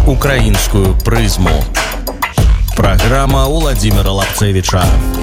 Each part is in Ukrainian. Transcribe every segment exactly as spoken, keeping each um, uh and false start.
Украинскую призму. Программа Владимира Лапцевича.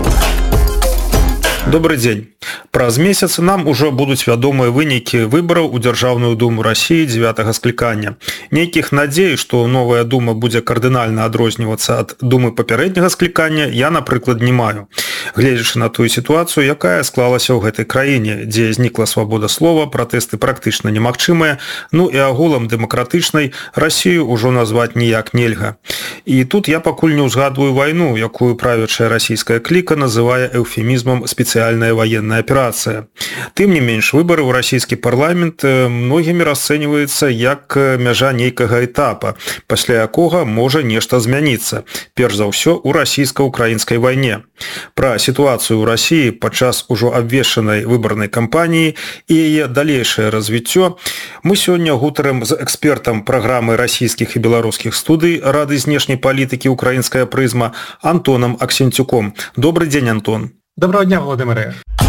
Добрый день. Праз месяц нам ужо будуць вядомыя вынікі выбараў у Дзяржаўную думу России дзевятага склікання. Нейкіх надзей, што новая дума будзе кардынальна адрознівацца ад думы папярэдняга склікання, я, напрыклад, не маю. Гледзячы на тую сітуацыю, якая склалася ў гэтай краіне, дзе знікла свабода слова, пратэсты практычна немагчымыя, ну і агулам дэмакратычнай Россию ўжо назваць ніяк нельга. І тут я пакуль не ўзгадваю вайну, якую правячая расійская кліка называе эўфемізмам спецыяльная военная аперация. Тым не менш, выборы ў расійскі парламент многімі расцэньваюцца як мяжа нейкага этапа, пасля якога можа нешта змяніцца, перш за ўсё у расійска-украінскай вайне. Пра сітуацыю ў Расіі падчас ужо абвешчанай выбарнай кампаніі і яе далейшае развіццё мы сёння гутарым з экспертам праграмы расійскіх і беларускіх студый Рады знешняй палітыкі «Украінская прызма» Антонам Аксенцюком. Добрый дзень, Антон. Доброго дня, Володимире.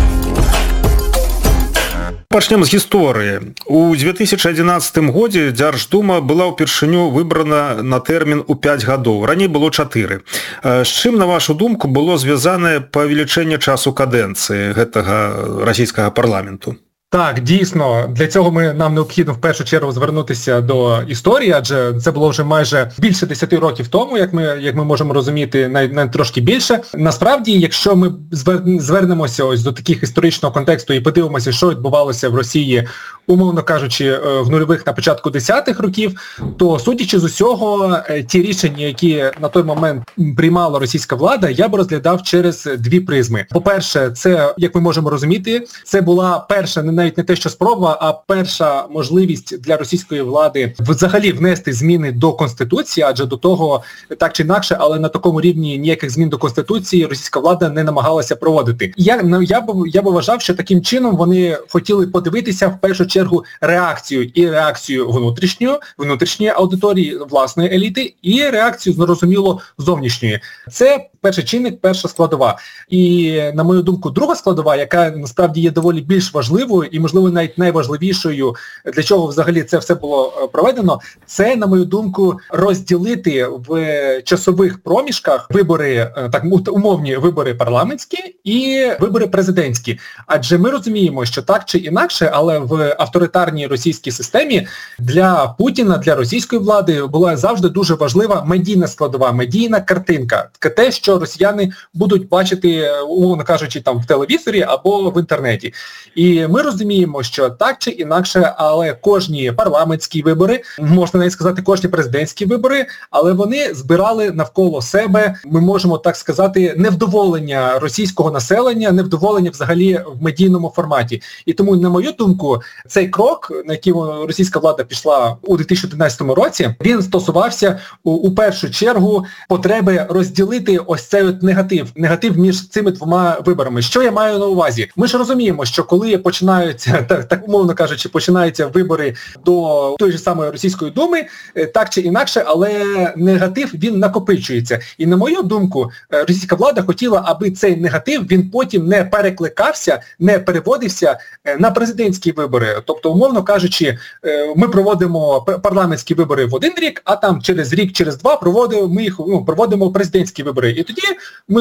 Пачнем з гісторыі. У две тысячи одиннадцатым годзе Дзярждума была ўпершыню выбрана на тэрмін у пяць гадоў. Раней было чатыры. З чым, на вашу думку, было звязанае павелічэнне часу кадэнцыі гэтага расійскага парламенту? Так, дійсно, для цього ми, нам необхідно в першу чергу звернутися до історії, адже це було вже майже більше десяти років тому, як ми, як ми можемо розуміти, навіть, навіть трошки більше. Насправді, якщо ми звернемося ось до таких історичного контексту і подивимося, що відбувалося в Росії, умовно кажучи, в нульових на початку десятих років, то, судячи з усього, ті рішення, які на той момент приймала російська влада, я б розглядав через дві призми. По-перше, це, як ми можемо розуміти, це була перша, навіть не те, що спроба, а перша можливість для російської влади взагалі внести зміни до Конституції, адже до того, так чи інакше, але на такому рівні ніяких змін до Конституції російська влада не намагалася проводити. Я, ну, я, б, я б вважав, що таким чином вони хотіли подивитися в першу чергу реакцію і реакцію внутрішньої, внутрішньої аудиторії, власної еліти, і реакцію, зрозуміло, зовнішньої. Це перший чинник, перша складова. І, на мою думку, друга складова, яка насправді є доволі більш важливою і, можливо, навіть найважливішою, для чого взагалі це все було проведено, це, на мою думку, розділити в часових проміжках вибори, так умовні вибори парламентські і вибори президентські. Адже ми розуміємо, що так чи інакше, але в авторитарній російській системі для Путіна, для російської влади була завжди дуже важлива медійна складова, медійна картинка. Те, що росіяни будуть бачити, умовно кажучи, там в телевізорі або в інтернеті. І ми розуміємо, що так чи інакше, але кожні парламентські вибори, можна навіть сказати, кожні президентські вибори, але вони збирали навколо себе, ми можемо так сказати, невдоволення російського населення, невдоволення взагалі в медійному форматі. І тому, на мою думку, цей крок, на який російська влада пішла у дві тисячі одинадцятому році, він стосувався у, у першу чергу потреби розділити ось цей от негатив, негатив між цими двома виборами. Що я маю на увазі? Ми ж розуміємо, що коли починаються, так, так умовно кажучи, починаються вибори до тої ж самої Російської думи, так чи інакше, але негатив, він накопичується. І на мою думку, російська влада хотіла, аби цей негатив, він потім не перекликався, не переводився на президентські вибори. Тобто, умовно кажучи, ми проводимо парламентські вибори в один рік, а там через рік, через два проводимо, ми їх, ну, проводимо президентські вибори. І тоді ми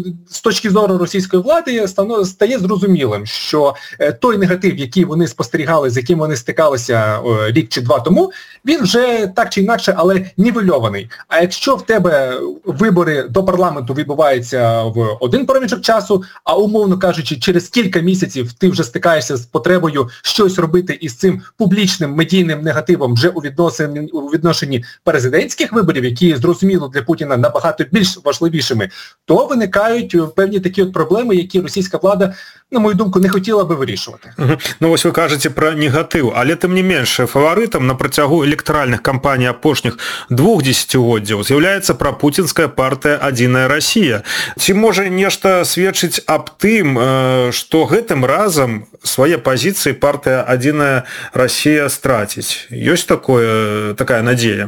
з точки зору російської влади стає зрозумілим, що той негатив, який вони спостерігали, з яким вони стикалися рік чи два тому, він вже так чи інакше, але нівельований. А якщо в тебе вибори до парламенту відбуваються в один проміжок часу, а умовно кажучи, через кілька місяців ти вже стикаєшся з потребою щось робити із цим публічним медійним негативом вже у відношенні, у відношенні президентських виборів, які, зрозуміло, для Путіна набагато більш важливішими, то виникають певні такі от проблеми, які російська влада, на мою думку, не хотіла би вирішувати. Угу. Ну, ось ви кажете про негатив, але тим не менше фаворитом на працягу электоральных кампаній апошніх двух десятигоддзяў з'яўляецца прапуцінская партыя «Адзіная Расія». Ці можа нешта сведчыць аб тым, што гэтым разам свае пазіцыі партыя «Адзіная Расія» страціць? Ёсць такое, такая надзея?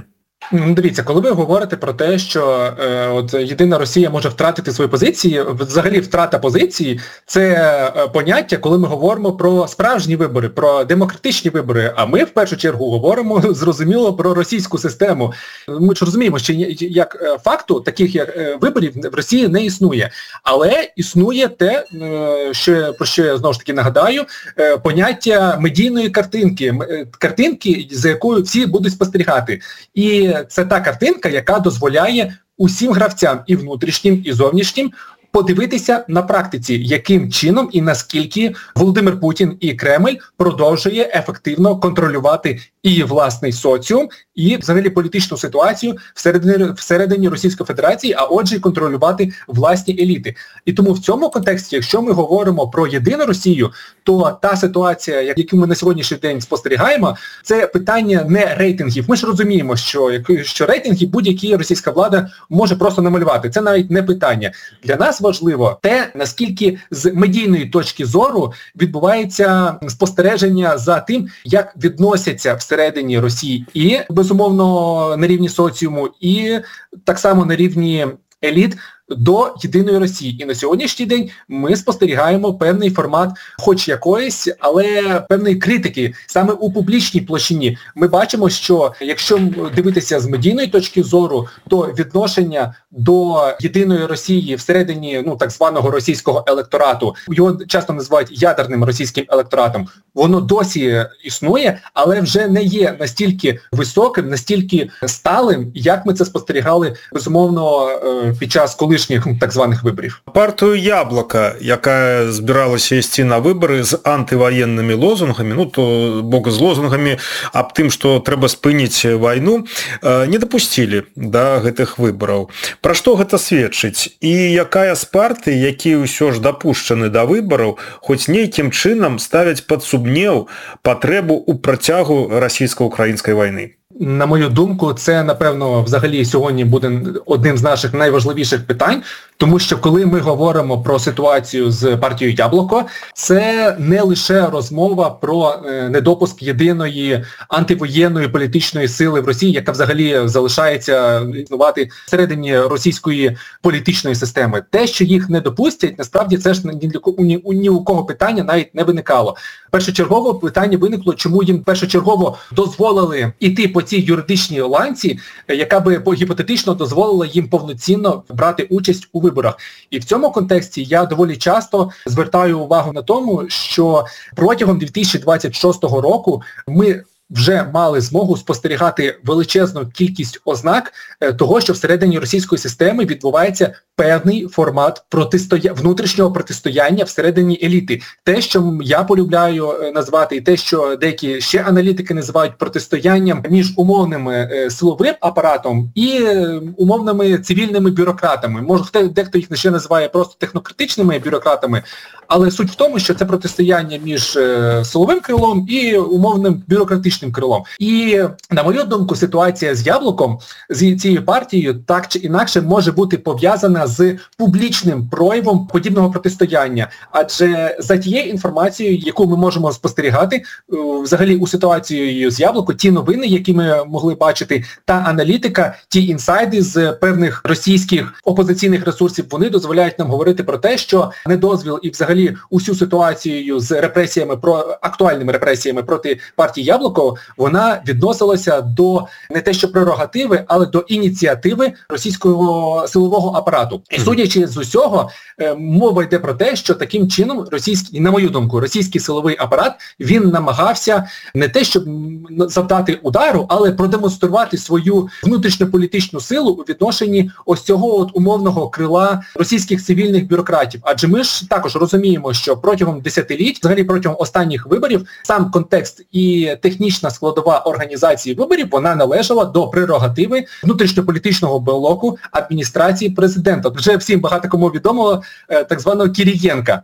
Ну, дивіться, коли ви говорите про те, що е, от єдина Росія може втратити свої позиції, взагалі втрата позиції – це е, поняття, коли ми говоримо про справжні вибори, про демократичні вибори, а ми в першу чергу говоримо, зрозуміло, про російську систему. Ми ж розуміємо, що як е, факту таких як е, виборів в Росії не існує, але існує те, е, що, про що я знову ж таки нагадаю, е, поняття медійної картинки, е, картинки, за якою всі будуть спостерігати. І це та картинка, яка дозволяє усім гравцям, і внутрішнім, і зовнішнім, подивитися на практиці, яким чином і наскільки Володимир Путін і Кремль продовжує ефективно контролювати і власний соціум, і взагалі політичну ситуацію всередині, всередині Російської Федерації, а отже контролювати власні еліти. І тому в цьому контексті, якщо ми говоримо про єдину Росію, то та ситуація, яку ми на сьогоднішній день спостерігаємо, це питання не рейтингів. Ми ж розуміємо, що, що рейтинги будь-яка російська влада може просто намалювати. Це навіть не питання. Для нас важливо те, наскільки з медійної точки зору відбувається спостереження за тим, як відносяться всередині Росії і, безумовно, на рівні соціуму, і так само на рівні еліт до єдиної Росії. І на сьогоднішній день ми спостерігаємо певний формат хоч якоїсь, але певної критики саме у публічній площині. Ми бачимо, що якщо дивитися з медійної точки зору, то відношення до єдиної Росії всередині ну, так званого російського електорату, його часто називають ядерним російським електоратом, воно досі існує, але вже не є настільки високим, настільки сталим, як ми це спостерігали, безумовно, під час колишніх так званих виборів. Партію «Яблоко», яка збиралася ісці на вибори з антивоєнними лозунгами, ну то бок з лозунгами аб тым, што трэба спыніць вайну, не дапусцілі да гэтых выбараў. Пра што гэта сведчыць? І якая з партый, якія ўсё ж дапушчаны да выбараў, хоць нейкім чынам ставяць пад сумнеў патрэбу ў працягу расійска-украінскай вайны? На мою думку, це, напевно, взагалі сьогодні буде одним з наших найважливіших питань, тому що коли ми говоримо про ситуацію з партією «Яблоко», це не лише розмова про недопуск єдиної антивоєнної політичної сили в Росії, яка взагалі залишається існувати всередині російської політичної системи. Те, що їх не допустять, насправді це ж ні, ні, ні у кого питання навіть не виникало. Першочергово питання виникло, чому їм першочергово дозволили іти по цій юридичній ланці, яка би гіпотетично дозволила їм повноцінно брати участь у виборах. І в цьому контексті я доволі часто звертаю увагу на тому, що протягом дві тисячі двадцять шостого року ми вже мали змогу спостерігати величезну кількість ознак того, що всередині російської системи відбувається певний формат протистоя... внутрішнього протистояння всередині еліти. Те, що я полюбляю назвати, і те, що деякі ще аналітики називають протистоянням між умовним силовим апаратом і умовними цивільними бюрократами. Може, дехто їх ще називає просто технократичними бюрократами, але суть в тому, що це протистояння між силовим крилом і умовним бюрократичним крилом. І, на мою думку, ситуація з «Яблоком», з цією партією, так чи інакше може бути пов'язана з публічним проявом подібного протистояння. Адже за тією інформацією, яку ми можемо спостерігати, взагалі у ситуації з «Яблоко», ті новини, які ми могли бачити, та аналітика, ті інсайди з певних російських опозиційних ресурсів, вони дозволяють нам говорити про те, що недозвіл і взагалі усю ситуацію з репресіями, про актуальними репресіями проти партії «Яблоко», вона відносилася до не те що прерогативи, але до ініціативи російського силового апарату. І судячи з усього, мова йде про те, що таким чином російський, на мою думку, російський силовий апарат, він намагався не те, щоб завдати удару, але продемонструвати свою внутрішньополітичну силу у відношенні ось цього от умовного крила російських цивільних бюрократів. Адже ми ж також розуміємо, що протягом десятиліть, взагалі протягом останніх виборів, сам контекст і технічна складова організації виборів, вона належала до прерогативи внутрішньополітичного блоку адміністрації президента. Вже всім багато кому відомо так званого Кирієнка.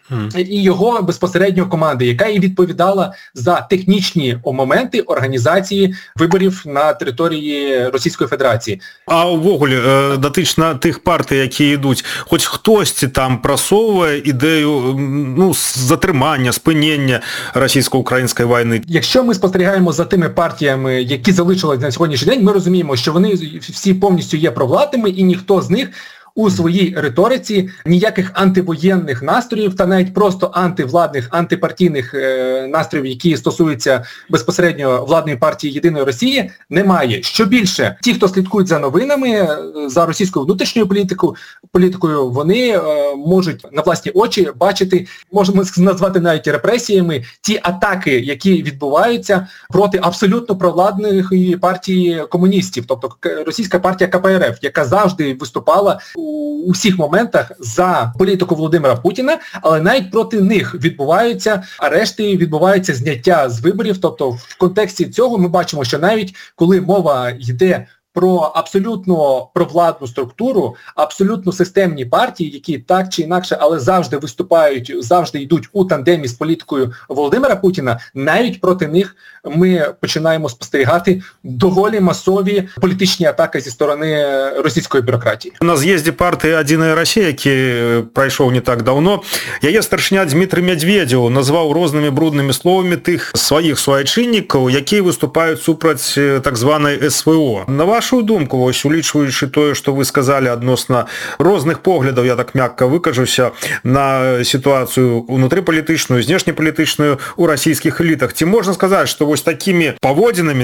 mm. і його безпосередньо команди, яка і відповідала за технічні моменти організації виборів на території Російської Федерації. А ввогуле, датычна тих партій, які йдуть, хоч хтось там просовує ідею ну, затримання, спинення російсько-української війни? Якщо ми спостерігаємо за тими партіями, які залишились на сьогоднішній день, ми розуміємо, що вони всі повністю є провладними, і ніхто з них у своїй риториці ніяких антивоєнних настроїв та навіть просто антивладних, антипартійних е, настроїв, які стосуються безпосередньо владної партії Єдиної Росії, немає. Що більше, ті, хто слідкують за новинами, за російською внутрішньою політикою, політикою вони е, можуть на власні очі бачити, можемо назвати навіть репресіями, ті атаки, які відбуваються проти абсолютно провладної партії комуністів, тобто російська партія ка пе ер еф, яка завжди виступала у всіх моментах за політику Володимира Путіна, але навіть проти них відбуваються арешти, відбуваються зняття з виборів. Тобто в контексті цього ми бачимо, що навіть коли мова йде про абсолютно провладну структуру, абсолютно системні партії, які так чи інакше, але завжди виступають, завжди йдуть у тандемі з політикою Володимира Путіна, навіть проти них ми починаємо спостерігати доволі масові політичні атаки зі сторони російської бюрократії. На з'їзді партії «Одина Росія», який пройшов не так давно, яє старшиня Дмитрий Медведєв назвав різними брудними словами тих своїх суайчинників, які виступають супроть так званої ес ве о. На вашу думку, ось улічуючи те, що ви сказали відносно різних поглядів, я так м'яко викажуся, на ситуацію внутріполітичну, знешнеполітичну у російських елітах, чи можна сказати, що ось такими поводинами,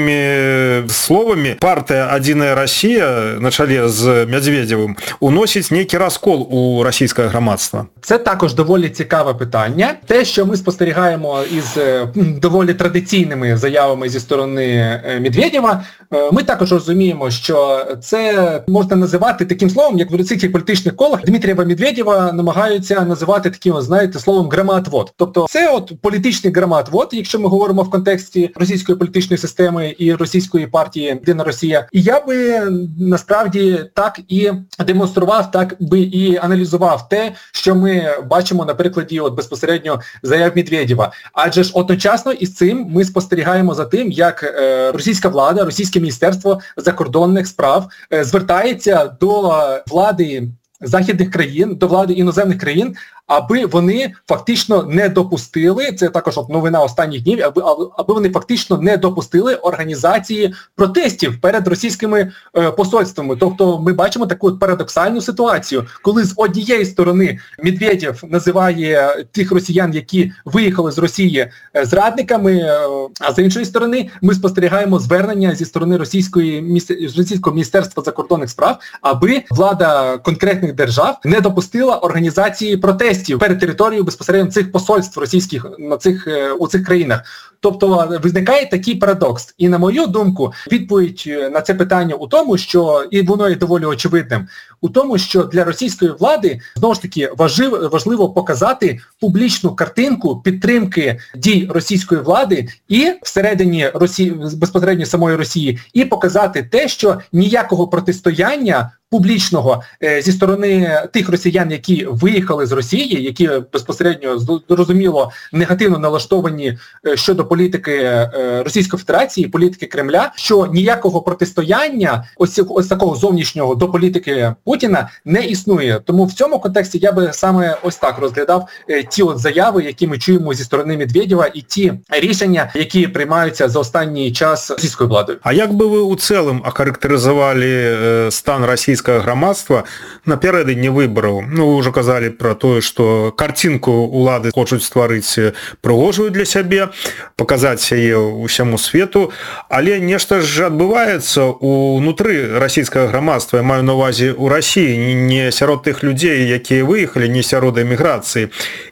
такими словами партія «Одина Росія» на чолі з Медведєвим уносить некий розкол у російського громадства? Це також доволі цікаве питання. Те, що ми спостерігаємо із доволі традиційними заявами зі сторони Медведєва, ми також розуміємо, що це можна називати таким словом, як в російських політичних колах Дмитрія Медведєва намагаються називати таким, знаєте, словом громоотвод. Тобто це от політичний громоотвод, якщо ми говоримо в контексті російської політичної системи і російської партії «Єдина Росія». І я би насправді так і демонстрував, так би і аналізував те, що ми бачимо на прикладі от безпосередньо заяв Медведєва. Адже ж одночасно із цим ми спостерігаємо за тим, як е, російська влада, російське міністерство закордонних справ е, звертається до влади західних країн, до влади іноземних країн, аби вони фактично не допустили, це також от новина останніх днів, аби, аби вони фактично не допустили організації протестів перед російськими е, посольствами. Тобто ми бачимо таку от парадоксальну ситуацію, коли з однієї сторони Медведєв називає тих росіян, які виїхали з Росії, е, зрадниками, е, а з іншої сторони ми спостерігаємо звернення зі сторони російської, російського міністерства закордонних справ, аби влада конкретних держав не допустила організації протестів перед територією безпосередньо цих посольств російських на цих, у цих країнах. Тобто виникає такий парадокс. І на мою думку, відповідь на це питання у тому, що, і воно є доволі очевидним, у тому, що для російської влади, знову ж таки, важливо, важливо показати публічну картинку підтримки дій російської влади і всередині Росії, безпосередньо самої Росії, і показати те, що ніякого протистояння публічного е, зі сторони тих росіян, які виїхали з Росії, які безпосередньо, зрозуміло, негативно налаштовані е, щодо політики е, Російської Федерації, політики Кремля, що ніякого протистояння ось, ось такого зовнішнього до політики Путіна не існує. Тому в цьому контексті я би саме ось так розглядав е, ті от заяви, які ми чуємо зі сторони Медведєва, і ті рішення, які приймаються за останній час російською владою. А як би ви у цілому охарактеризували е, стан російського громадства напередодні виборів? Ну, ви вже казали про те, що картинку улады хочуть створити пригожую для себе, показати її усьому світу, але нешта ж відбувається унутрі російського громадства, я маю на увазі у Росії, не серед тих людей, які виїхали, не серед еміграції.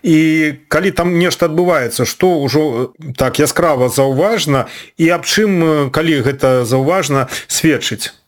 І коли там нешта відбувається, що вже так яскраво зауважно, і аб чим, коли гэта зауважно, свідчить?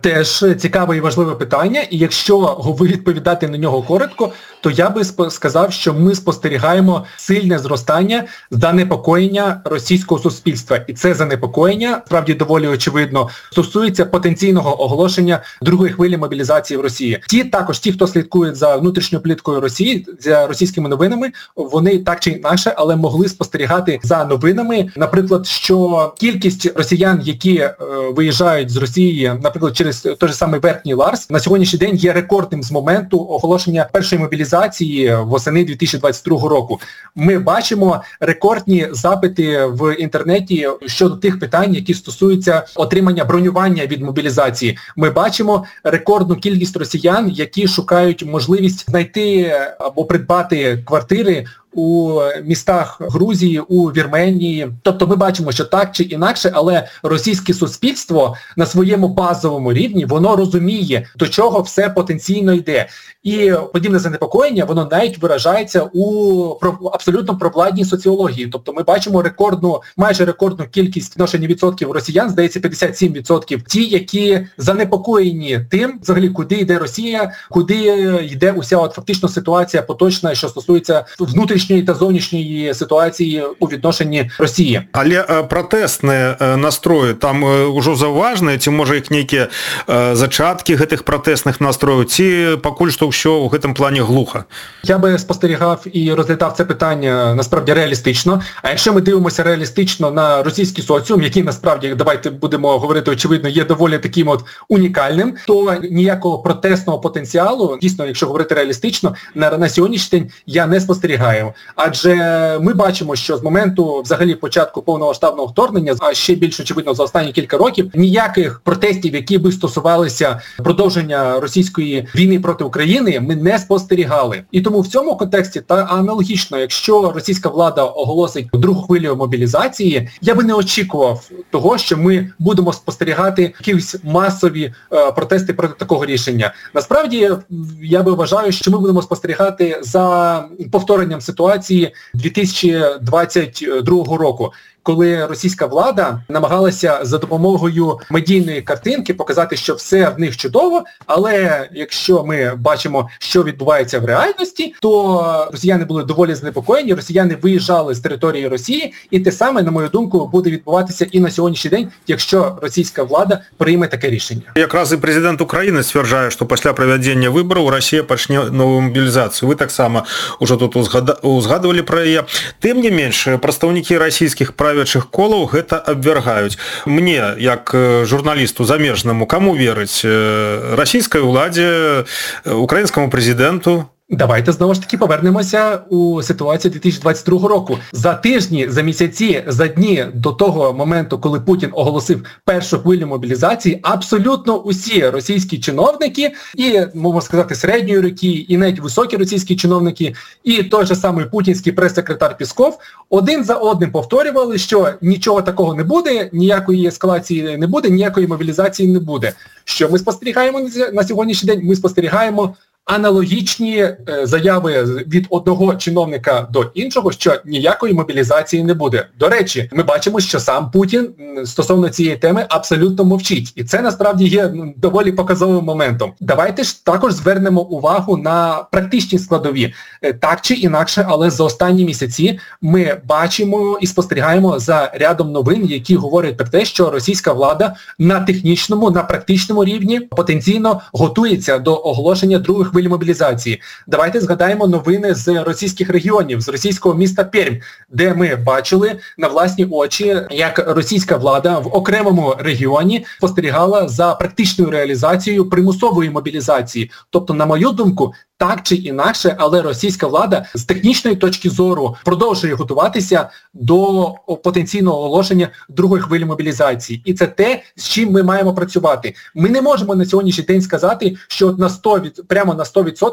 Теж цікаве і важливе питання, і якщо відповідати на нього коротко, то я би сказав, що ми спостерігаємо сильне зростання занепокоєння російського суспільства. І це занепокоєння, справді доволі очевидно, стосується потенційного оголошення другої хвилі мобілізації в Росії. Ті також, ті, хто слідкує за внутрішньою політикою Росії, за російськими новинами, вони так чи інакше, але могли спостерігати за новинами, наприклад, що кількість росіян, які е, виїжджають з Росії, наприклад, через той же самий Верхній Ларс, на сьогоднішній день є рекордним з моменту оголошення першої мобілізації восени дві тисячі двадцять другого року. Ми бачимо рекордні запити в інтернеті щодо тих питань, які стосуються отримання бронювання від мобілізації. Ми бачимо рекордну кількість росіян, які шукають можливість знайти або придбати квартири у містах Грузії, у Вірменії. Тобто ми бачимо, що так чи інакше, але російське суспільство на своєму базовому рівні, воно розуміє, до чого все потенційно йде. І подібне занепокоєння, воно навіть виражається у абсолютно провладній соціології. Тобто ми бачимо рекордну, майже рекордну кількість відношення відсотків росіян, здається, п'ятдесят сім відсотків, ті, які занепокоєні тим, взагалі, куди йде Росія, куди йде уся от фактично ситуація поточна, що стосується внутрішньої та зовнішньої ситуації у відношенні Росії. Але протестні настрої там ўжо заўважныя, ці можа іх нейкія зачаткі гэтых пратэсных настрояў, ці пакуль што ўсё ў гэтым плане глуха? Я би спостерігав і розглядав це питання насправді реалістично. А якщо ми дивимося реалістично на російський соціум, який насправді, давайте будемо говорити очевидно, є доволі таким от унікальним, то ніякого протестного потенціалу, дійсно, якщо говорити реалістично, на, на сьогоднішній день я не спостерігаю. Адже ми бачимо, що з моменту взагалі початку повномасштабного вторгнення, а ще більш очевидно за останні кілька років, ніяких протестів, які би стосувалися продовження російської війни проти України, ми не спостерігали. І тому в цьому контексті та аналогічно, якщо російська влада оголосить другу хвилю мобілізації, я би не очікував того, що ми будемо спостерігати якісь масові е, протести проти такого рішення. Насправді, я би вважаю, що ми будемо спостерігати за повторенням ситуації дві тисячі двадцять другого року, коли російська влада намагалася за допомогою медійної картинки показати, що все в них чудово, але якщо ми бачимо, що відбувається в реальності, то росіяни були доволі занепокоєні, росіяни виїжджали з території Росії, і те саме, на мою думку, буде відбуватися і на сьогоднішній день, якщо російська влада прийме таке рішення. Якраз і президент України стверджує, що після проведення виборів Росія почне нову мобілізацію. Ви так само вже тут узгадували про її. Тим не менш, представники російських правительств правячих колаў гэта абвяргаюць. Мне, як журналісту замежнаму, каму верыць? Расійскай уладзе, украінскаму прэзідэнту? Давайте знову ж таки повернемося у ситуацію дві тисячі двадцять другого року. За тижні, за місяці, за дні до того моменту, коли Путін оголосив першу хвилю мобілізації, абсолютно усі російські чиновники, і, можна сказати, середньої руки, і навіть високі російські чиновники, і той же самий путінський прес-секретар Пісков, один за одним повторювали, що нічого такого не буде, ніякої ескалації не буде, ніякої мобілізації не буде. Що ми спостерігаємо на сьогоднішній день? Ми спостерігаємо аналогічні е, заяви від одного чиновника до іншого, що ніякої мобілізації не буде. До речі, ми бачимо, що сам Путін стосовно цієї теми абсолютно мовчить. І це насправді є доволі показовим моментом. Давайте ж також звернемо увагу на практичні складові. Е, так чи інакше, але за останні місяці ми бачимо і спостерігаємо за рядом новин, які говорять про те, що російська влада на технічному, на практичному рівні потенційно готується до оголошення других хвилі мобілізації. Давайте згадаємо новини з російських регіонів, з російського міста Пермь, де ми бачили на власні очі, як російська влада в окремому регіоні спостерігала за практичною реалізацією примусової мобілізації. Тобто, на мою думку, так чи інакше, але російська влада з технічної точки зору продовжує готуватися до потенційного оголошення другої хвилі мобілізації. І це те, з чим ми маємо працювати. Ми не можемо на сьогоднішній день сказати, що на сто, прямо на сто відсотків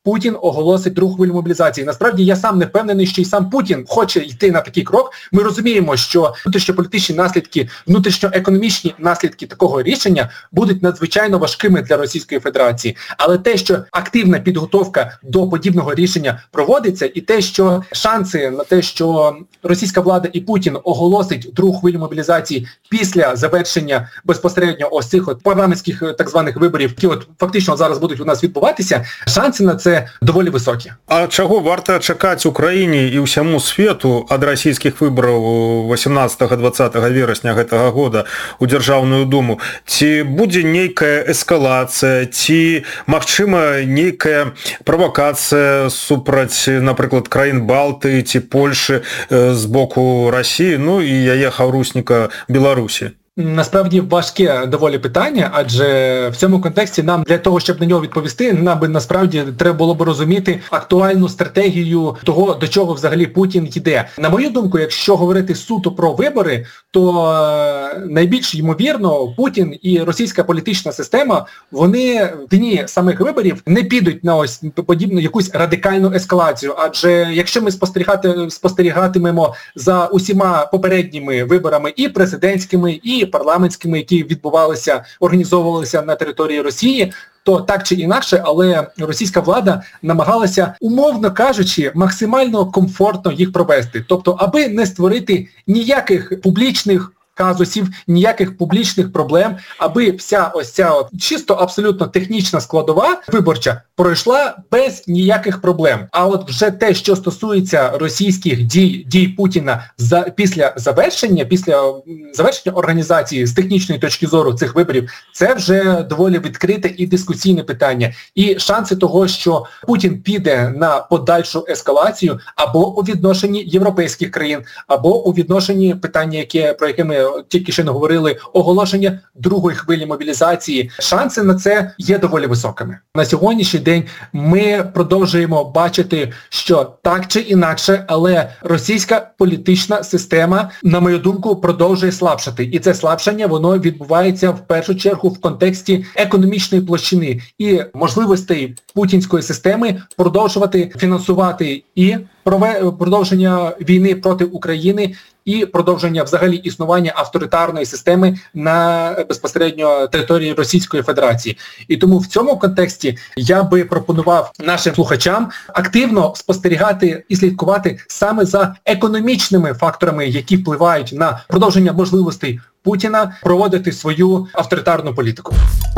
Путін оголосить другу хвилю мобілізації. Насправді я сам не впевнений, що і сам Путін хоче йти на такий крок. Ми розуміємо, що внутрішньополітичні наслідки, внутрішньоекономічні наслідки такого рішення будуть надзвичайно важкими для Російської Федерації. Але те, що активна підготовка до подібного рішення проводиться, і те, що шанси на те, що російська влада і Путін оголосить другу хвилю мобілізації після завершення безпосередньо ось цих от парламентських так званих виборів, які от фактично зараз будуть у нас відбуватися, шанси на це доволі високі. А чого варто чекати Україні і всьому світу ад расійскіх виборів вісімнадцятого-двадцятого верасня гэтага года у Дзяржаўную Думу? Ці будзе нейкая эскалацыя, ці, магчыма, нейкая правакацыя супраць, напрыклад, краін Балты ці Польшы з боку Росії, ну і яе хаўрусніка Білорусі? Насправді важке доволі питання, адже в цьому контексті нам для того, щоб на нього відповісти, нам би насправді треба було б розуміти актуальну стратегію того, до чого взагалі Путін йде. На мою думку, якщо говорити суто про вибори, то найбільш ймовірно Путін і російська політична система, вони в дні самих виборів не підуть на ось подібну якусь радикальну ескалацію, адже якщо ми спостерігати, спостерігатимемо за усіма попередніми виборами і президентськими, і парламентськими, які відбувалися, організовувалися на території Росії, то так чи інакше, але російська влада намагалася, умовно кажучи, максимально комфортно їх провести. Тобто, аби не створити ніяких публічних казусів, ніяких публічних проблем, аби вся ось ця от чисто абсолютно технічна складова виборча пройшла без ніяких проблем. А от вже те, що стосується російських дій, дій Путіна за, після завершення, після завершення організації з технічної точки зору цих виборів, це вже доволі відкрите і дискусійне питання. І шанси того, що Путін піде на подальшу ескалацію або у відношенні європейських країн, або у відношенні питання, яке, про яке ми тільки що не говорили, оголошення другої хвилі мобілізації, шанси на це є доволі високими. На сьогоднішній день ми продовжуємо бачити, що так чи інакше, але російська політична система, на мою думку, продовжує слабшати. І це слабшання, воно відбувається в першу чергу в контексті економічної площини і можливостей путінської системи продовжувати фінансувати і продовження війни проти України, і продовження взагалі існування авторитарної системи на безпосередньо території Російської Федерації. І тому в цьому контексті я би пропонував нашим слухачам активно спостерігати і слідкувати саме за економічними факторами, які впливають на продовження можливостей Путіна проводити свою авторитарну політику.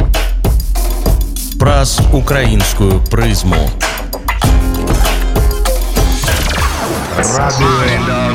Праз українську призму. Радіо